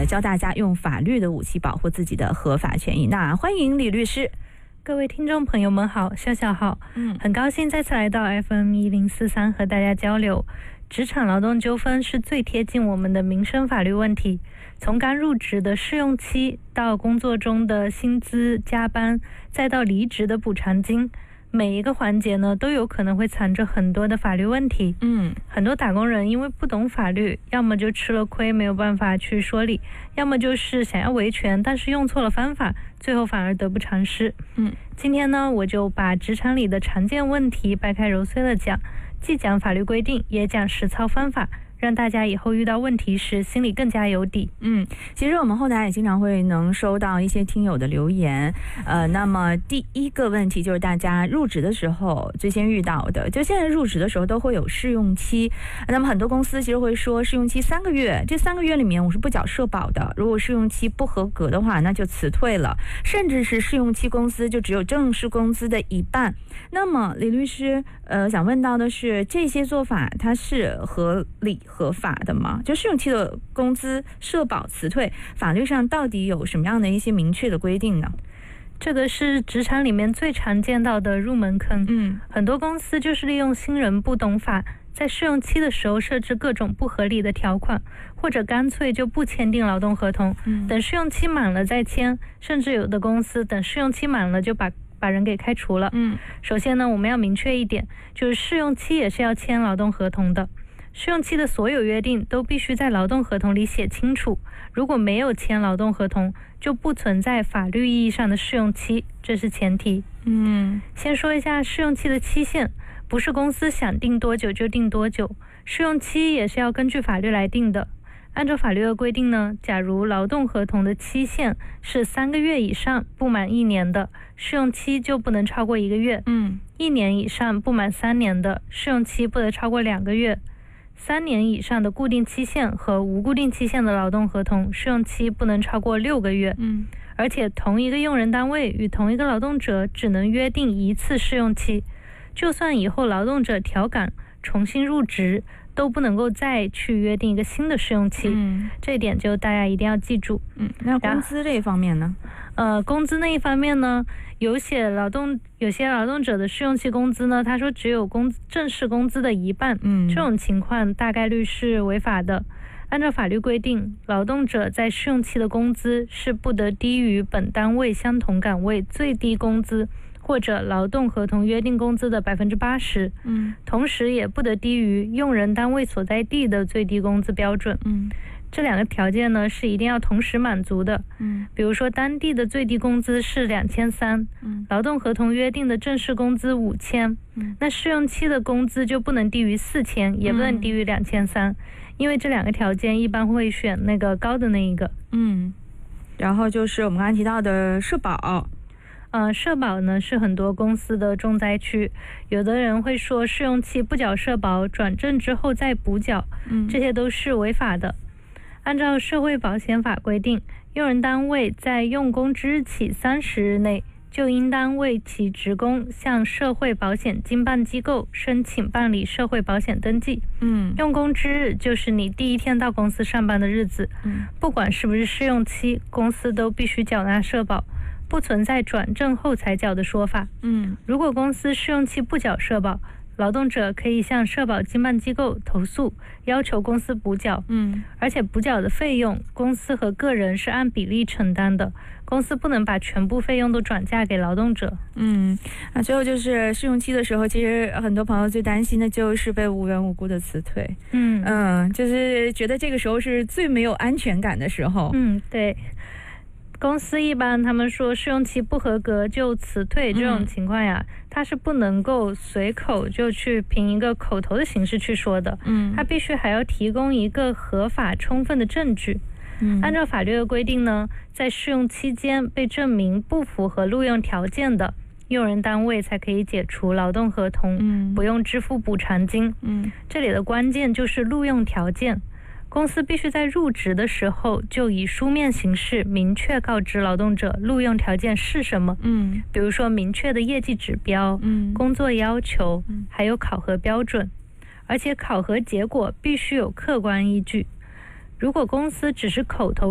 教大家用法律的武器保护自己的合法权益。那欢迎李律师。 各位听众朋友们好，笑笑好，很高兴再次来到 FM1043和大家交流。职场劳动纠纷是最贴近我们的民生法律问题，从刚入职的试用期到工作中的薪资、加班，再到离职的补偿金，每一个环节呢都有可能会藏着很多的法律问题。很多打工人因为不懂法律，要么就吃了亏没有办法去说理，要么就是想要维权但是用错了方法，最后反而得不偿失。今天呢我就把职场里的常见问题掰开揉碎了讲，既讲法律规定也讲实操方法，让大家以后遇到问题时心里更加有底。 其实我们后台也经常会能收到一些听友的留言，那么第一个问题就是大家入职的时候最先遇到的，就现在入职的时候都会有试用期，那么很多公司其实会说试用期3个月，这3个月里面我是不缴社保的，如果试用期不合格的话那就辞退了，甚至是试用期工资就只有正式工资的一半。那么李律师想问到的是，这些做法它是合理合法的吗？就试用期的工资、社保辞退，法律上到底有什么样的一些明确的规定呢？ 这个是职场里面最常见到的入门坑。很多公司就是利用新人不懂法，在试用期的时候设置各种不合理的条款，或者干脆就不签订劳动合同，等试用期满了再签，甚至有的公司等试用期满了就把人给开除了。首先呢，我们要明确一点，就是试用期也是要签劳动合同的。试用期的所有约定都必须在劳动合同里写清楚，如果没有签劳动合同，就不存在法律意义上的试用期，这是前提。先说一下试用期的期限，不是公司想定多久就定多久，试用期也是要根据法律来定的。按照法律的规定呢，假如劳动合同的期限是3个月以上不满1年的，试用期就不能超过1个月。1年以上不满3年的，试用期不得超过2个月。3年以上的固定期限和无固定期限的劳动合同，试用期不能超过6个月。而且同一个用人单位与同一个劳动者只能约定1次试用期，就算以后劳动者调岗重新入职，都不能够再去约定一个新的试用期。这一点就大家一定要记住。 那工资这一方面呢？ 工资那一方面呢，有些劳动者的试用期工资呢，他说只有正式工资的一半，这种情况大概率是违法的。按照法律规定，劳动者在试用期的工资是不得低于本单位相同岗位最低工资或者劳动合同约定工资的80%，同时也不得低于用人单位所在地的最低工资标准。这2个条件呢是一定要同时满足的。比如说当地的最低工资是2300，劳动合同约定的正式工资5000，那试用期的工资就不能低于4000，也不能低于2300，因为这2个条件一般会选那个高的那一个。 然后就是我们刚才提到的社保。 社保呢是很多公司的重灾区，有的人会说试用期不缴社保，转正之后再补缴，这些都是违法的。按照社会保险法规定，用人单位在用工之日起30日内，就应当为其职工向社会保险经办机构申请办理社会保险登记。用工之日就是你第1天到公司上班的日子。不管是不是试用期，公司都必须缴纳社保，不存在转正后才缴的说法。如果公司试用期不缴社保，劳动者可以向社保经办机构投诉，要求公司补缴。而且补缴的费用，公司和个人是按比例承担的，公司不能把全部费用都转嫁给劳动者。 最后就是试用期的时候，其实很多朋友最担心的就是被无缘无故的辞退。就是觉得这个时候是最没有安全感的时候。 对。公司一般他们说试用期不合格就辞退这种情况呀，他是不能够随口就去凭一个口头的形式去说的，他必须还要提供一个合法充分的证据。按照法律的规定呢，在试用期间被证明不符合录用条件的，用人单位才可以解除劳动合同，不用支付补偿金。这里的关键就是录用条件。公司必须在入职的时候就以书面形式明确告知劳动者录用条件是什么。比如说明确的业绩指标、工作要求，还有考核标准，而且考核结果必须有客观依据。如果公司只是口头